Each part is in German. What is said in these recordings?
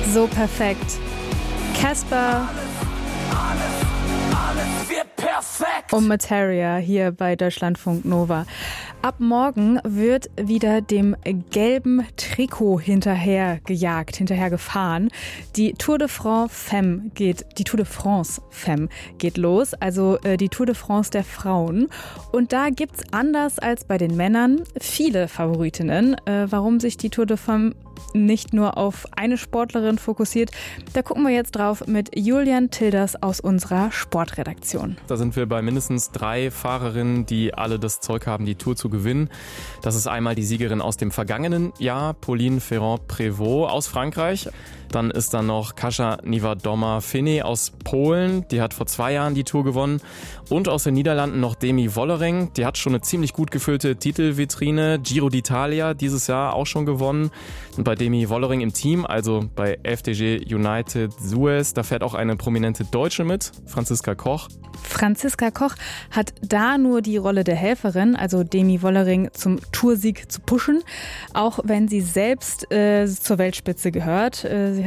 So perfekt. Casper wird perfekt. und Materia hier bei Deutschlandfunk Nova. Ab morgen wird wieder dem gelben Trikot hinterher gefahren. Die Tour de France Femme geht los, also die Tour de France der Frauen. Und da gibt's anders als bei den Männern viele Favoritinnen. Warum sich die Tour de Femme nicht nur auf eine Sportlerin fokussiert, da gucken wir jetzt drauf mit Julian Tilders aus unserer Sportredaktion. Da sind wir bei mindestens 3 Fahrerinnen, die alle das Zeug haben, die Tour zu gewinnen. Das ist einmal die Siegerin aus dem vergangenen Jahr, Pauline Ferrand-Prévot aus Frankreich. Dann ist da noch Kasia Niewiadoma-Finney aus Polen, die hat vor 2 Jahren die Tour gewonnen. Und aus den Niederlanden noch Demi Vollering, die hat schon eine ziemlich gut gefüllte Titelvitrine. Giro d'Italia dieses Jahr auch schon gewonnen. Und bei Demi Vollering im Team, also bei FDJ United Suez, da fährt auch eine prominente Deutsche mit, Franziska Koch. Franziska Koch hat da nur die Rolle der Helferin, also Demi Vollering zum Toursieg zu pushen, auch wenn sie selbst zur Weltspitze gehört.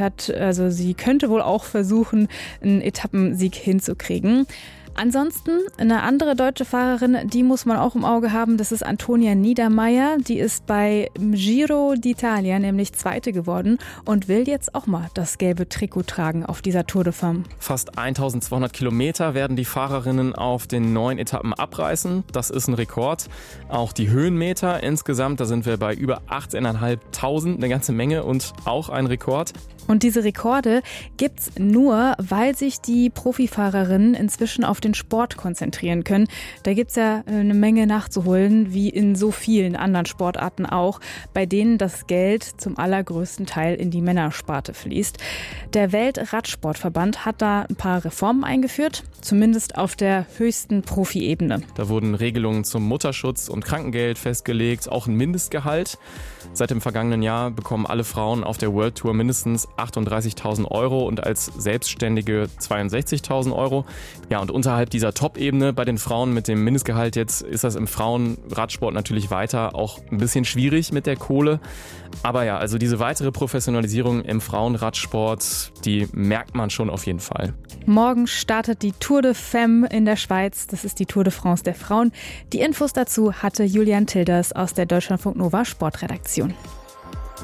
Sie könnte wohl auch versuchen, einen Etappensieg hinzukriegen. Ansonsten eine andere deutsche Fahrerin, die muss man auch im Auge haben, das ist Antonia Niedermeier. Die ist bei Giro d'Italia nämlich Zweite geworden und will jetzt auch mal das gelbe Trikot tragen auf dieser Tour de Femme. Fast 1200 Kilometer werden die Fahrerinnen auf den 9 Etappen abreißen. Das ist ein Rekord. Auch die Höhenmeter insgesamt, da sind wir bei über 18.500, eine ganze Menge und auch ein Rekord. Und diese Rekorde gibt's nur, weil sich die Profifahrerinnen inzwischen auf den Sport konzentrieren können. Da gibt's ja eine Menge nachzuholen, wie in so vielen anderen Sportarten auch, bei denen das Geld zum allergrößten Teil in die Männersparte fließt. Der Weltradsportverband hat da ein paar Reformen eingeführt, zumindest auf der höchsten Profi-Ebene. Da wurden Regelungen zum Mutterschutz und Krankengeld festgelegt, auch ein Mindestgehalt. Seit dem vergangenen Jahr bekommen alle Frauen auf der World Tour mindestens 38.000 Euro und als Selbstständige 62.000 Euro. Ja, und unterhalb dieser Top-Ebene bei den Frauen mit dem Mindestgehalt jetzt ist das im Frauenradsport natürlich weiter auch ein bisschen schwierig mit der Kohle. Aber ja, also diese weitere Professionalisierung im Frauenradsport, die merkt man schon auf jeden Fall. Morgen startet die Tour de Femme in der Schweiz. Das ist die Tour de France der Frauen. Die Infos dazu hatte Julian Tilders aus der Deutschlandfunk Nova Sportredaktion.